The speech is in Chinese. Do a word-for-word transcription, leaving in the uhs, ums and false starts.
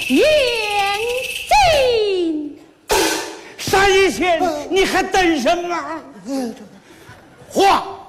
严禁。 单一贤，你还等什么？ 话